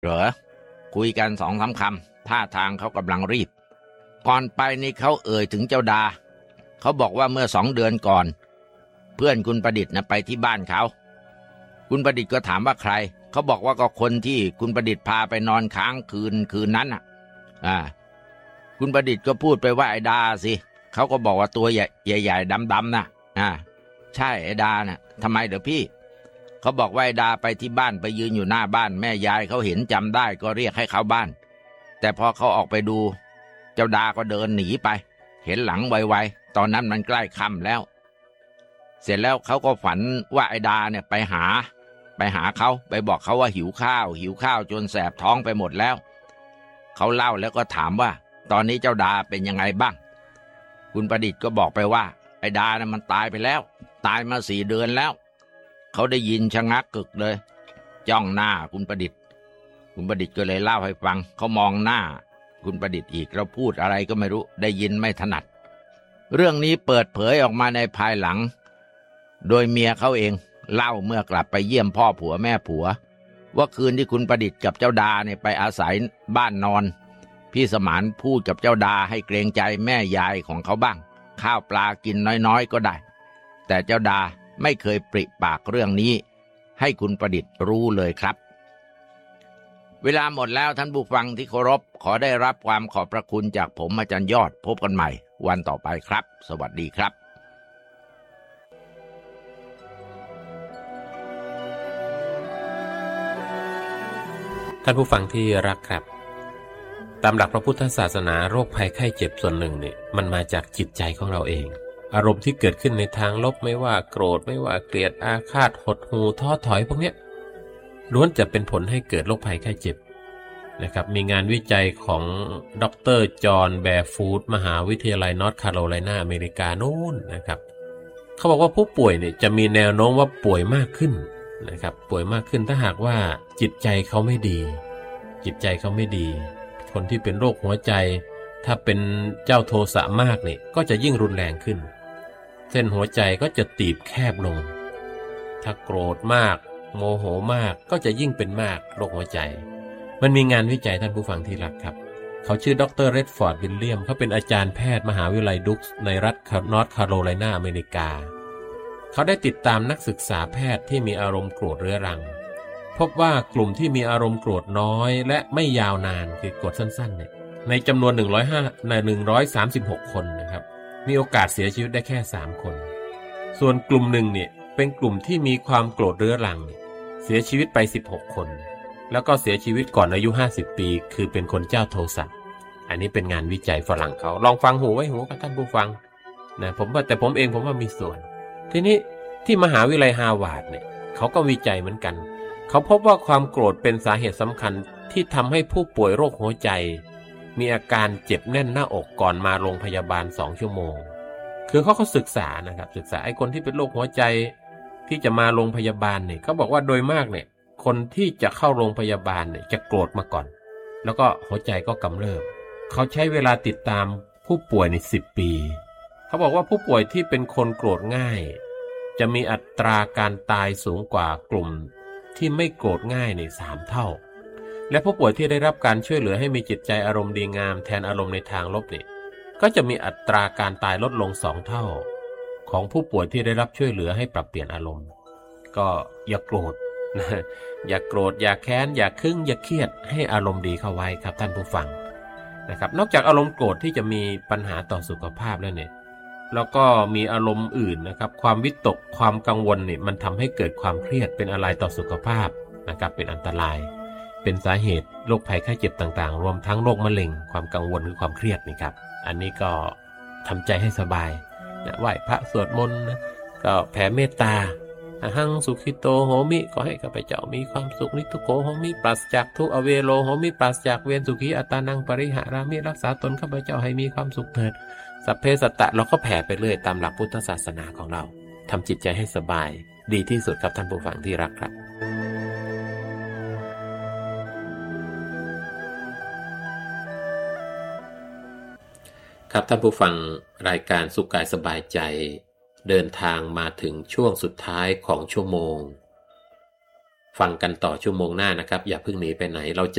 เหรอคุยกัน2-3คำท่าทางเขากำลังรีบก่อนไปนี่เขาเอ่ยถึงเจ้าดาเขาบอกว่าเมื่อ2 เดือนก่อนเพื่อนคุณประดิษฐ์นะไปที่บ้านเขาคุณประดิษฐ์ก็ถามว่าใครเขาบอกว่าก็คนที่คุณประดิษฐ์พาไปนอนค้างคืนนั้นน่ะคุณประดิษฐ์ก็พูดไปว่าไอ้ดาสิเขาก็บอกว่าตัวใหญ่ๆดำๆนะใช่ไอ้ดาน่ะทำไมเดี๋ยวพี่เขาบอกว่าไอ้ดาไปที่บ้านไปยืนอยู่หน้าบ้านแม่ยายเขาเห็นจำได้ก็เรียกให้เข้าบ้านแต่พอเขาออกไปดูเจ้าดาก็เดินหนีไปเห็นหลังไวๆตอนนั้นมันใกล้ค่ำแล้วเสร็จแล้วเขาก็ฝันว่าไอ้ดาเนี่ยไปหาเขาไปบอกเขาว่าหิวข้าวจนแสบท้องไปหมดแล้วเขาเล่าแล้วก็ถามว่าตอนนี้เจ้าดาเป็นยังไงบ้างคุณประดิษฐ์ก็บอกไปว่าไอ้ดานะมันตายไปแล้วตายมา4 เดือนแล้วเขาได้ยินชะงักกึกเลยจ้องหน้าคุณประดิษฐ์ก็เลยเล่าให้ฟังเขามองหน้าคุณประดิษฐ์อีกเราพูดอะไรก็ไม่รู้ได้ยินไม่ถนัดเรื่องนี้เปิดเผยออกมาในภายหลังโดยเมียเขาเองเล่าเมื่อกลับไปเยี่ยมพ่อผัวแม่ผัวว่าคืนที่คุณประดิษฐ์กับเจ้าดาเนี่ยไปอาศัยบ้านนอนพี่สมานพูดกับเจ้าดาให้เกรงใจแม่ยายของเขาบ้างข้าวปลากินน้อยๆก็ได้แต่เจ้าดาไม่เคยปริปากเรื่องนี้ให้คุณประดิษฐ์รู้เลยครับเวลาหมดแล้วท่านผู้ฟังที่เคารพขอได้รับความขอบพระคุณจากผมอาจารย์ยอดพบกันใหม่วันต่อไปครับสวัสดีครับท่านผู้ฟังที่รักครับตามหลักพระพุทธศาสนาโรคภัยไข้เจ็บส่วนหนึ่งเนี่ยมันมาจากจิตใจของเราเองอารมณ์ที่เกิดขึ้นในทางลบไม่ว่าโกรธไม่ว่าเกลียดอาฆาตหดหู่ท้อถอยพวกเนี้ยล้วนจะเป็นผลให้เกิดโรคภัยไข้เจ็บนะครับมีงานวิจัยของดร.จอห์นแบร์ฟูดมหาวิทยาลัยนอร์ทแคโรไลนาอเมริกาโน่นนะครับเขาบอกว่าผู้ป่วยเนี่ยจะมีแนวโน้มว่าป่วยมากขึ้นนะครับป่วยมากขึ้นถ้าหากว่าจิตใจเขาไม่ดีคนที่เป็นโรคหัวใจถ้าเป็นเจ้าโทสะมากเนี่ยก็จะยิ่งรุนแรงขึ้นเส้นหัวใจก็จะตีบแคบลงถ้าโกรธมากโมโหมากก็จะยิ่งเป็นมากโรคหัวใจมันมีงานวิจัยท่านผู้ฟังที่รักครับเขาชื่อดร.เรดฟอร์ดวิลเลียมเขาเป็นอาจารย์แพทย์มหาวิทยาลัยดุ๊กส์ในรัฐนอร์ทแคโรไลนาอเมริกาเขาได้ติดตามนักศึกษาแพทย์ที่มีอารมณ์โกรธเรื้อรังพบว่ากลุ่มที่มีอารมณ์โกรธน้อยและไม่ยาวนานคือโกรธสั้นๆเนี่ยในจำนวน136 คนนะครับมีโอกาสเสียชีวิตได้แค่3 คนส่วนกลุ่มหนึ่งเนี่ยเป็นกลุ่มที่มีความโกรธเรื้อรังเสียชีวิตไป16 คนแล้วก็เสียชีวิตก่อนอายุ50 ปีคือเป็นคนเจ้าโทสะอันนี้เป็นงานวิจัยฝรั่งเขาลองฟังหูไว้หูกับท่านผู้ฟังนะผมว่ามีส่วนทีนี้ที่มหาวิทยาลัยฮาร์วาร์ดเนี่ยเขาก็วิจัยเหมือนกันเขาพบว่าความโกรธเป็นสาเหตุสำคัญที่ทำให้ผู้ป่วยโรคหัวใจมีอาการเจ็บแน่นหน้าอกก่อนมาโรงพยาบาล2 ชั่วโมงคือเขาศึกษาไอ้คนที่เป็นโรคหัวใจที่จะมาโรงพยาบาลเนี่ยเขาบอกว่าโดยมากเนี่ยคนที่จะเข้าโรงพยาบาลเนี่ยจะโกรธมาก่อนแล้วก็หัวใจก็กำเริบเขาใช้เวลาติดตามผู้ป่วยใน10 ปีเขาบอกว่าผู้ป่วยที่เป็นคนโกรธง่ายจะมีอัตราการตายสูงกว่ากลุ่มที่ไม่โกรธง่ายใน3 เท่าและผู้ป่วยที่ได้รับการช่วยเหลือให้มีจิตใจอารมณ์ดีงามแทนอารมณ์ในทางลบนี่ก็จะมีอัตราการตายลดลง2 เท่าของผู้ป่วยที่ได้รับช่วยเหลือให้ปรับเปลี่ยนอารมณ์ก็อย่าโกรธอย่าโกรธอย่าแค้นอย่าขึงอย่าเครียดให้อารมณ์ดีเข้าไว้ครับท่านผู้ฟังนะครับนอกจากอารมณ์โกรธที่จะมีปัญหาต่อสุขภาพแล้วเนี่ยแล้วก็มีอารมณ์อื่นนะครับความวิตกความกังวลเนี่ยมันทำให้เกิดความเครียดเป็นอะไรต่อสุขภาพนะครับเป็นอันตรายเป็นสาเหตุโรคภัยไข้เจ็บต่างๆรวมทั้งโรคมะเร็งความกังวลคือความเครียดนี่ครับอันนี้ก็ทำใจให้สบายนะไหว้พระสวดมนต์นะก็แผ่เมตตาหังสุขิโตโหมิขอให้ข้าพเจ้ามีความสุขนิทุโขโหมิปราศจากทุกข์อเวโลโหมิปราศจากเวรสุขีอัตตานังปริหารามิรักษาตนข้าพเจ้าให้มีความสุขเถิดสัพเพสัตตะเราก็แผ่ไปเรื่อยตามหลักพุทธศาสนาของเราทำจิตใจให้สบายดีที่สุดครับท่านผู้ฟังที่รักครับครับท่านผู้ฟังรายการสุขกายสบายใจเดินทางมาถึงช่วงสุดท้ายของชั่วโมงฟังกันต่อชั่วโมงหน้านะครับอย่าเพิ่งหนีไปไหนเราเจอ